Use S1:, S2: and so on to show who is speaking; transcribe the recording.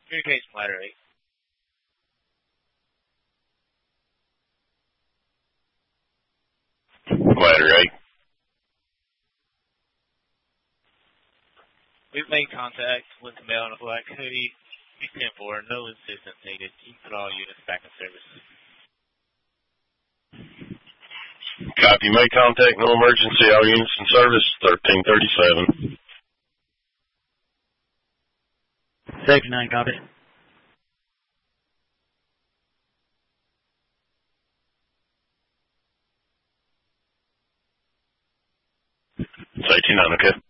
S1: Communication ladder 8.
S2: Ladder 8.
S1: We've made contact with the male in a black hoodie. He's 10-4. No assistance needed. You can put all units back in service.
S2: Copy. Made contact. No emergency. All units in service. 1337.
S3: Safety 9, copy.
S2: Safety 9, okay.